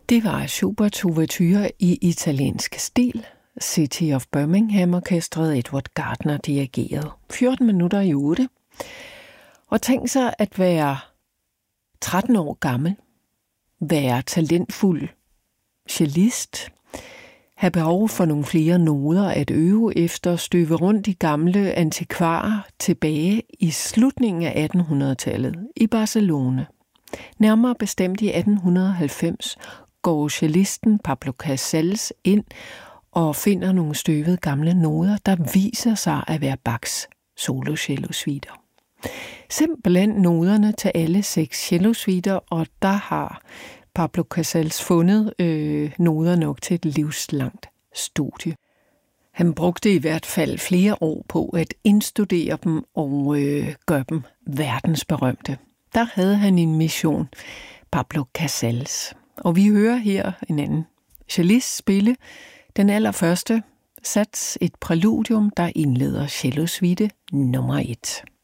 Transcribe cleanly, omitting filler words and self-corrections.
Det var Schuberts ouverture i italiensk stil. City of Birmingham-orkestret Edward Gardner dirigerede. 14 minutter i 8. Og tænk sig at være 13 år gammel, være talentfuld cellist, have behov for nogle flere noder at øve efter, støve rundt i gamle antikvarer tilbage i slutningen af 1800-tallet i Barcelona. Nærmere bestemt i 1890 går cellisten Pablo Casals ind og finder nogle støvede gamle noder, der viser sig at være Bachs solo-cellosuiter. Simpelthen noderne til alle 6 cellosuiter, og der har Pablo Casals fundet noder nok til et livslangt studie. Han brugte i hvert fald flere år på at indstudere dem og gøre dem verdensberømte. Der havde han en mission, Pablo Casals. Og vi hører her en anden cellist spille den allerførste sats, et præludium, der indleder cellosuite nummer 1.